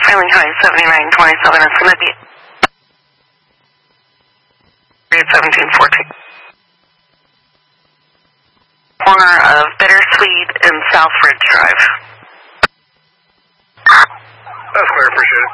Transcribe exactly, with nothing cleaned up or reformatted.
Failing High seventy-nine twenty-seven. It's going to be at seventeen fourteen. Corner of Bittersweet and South Ridge Drive. That's clear, appreciate it.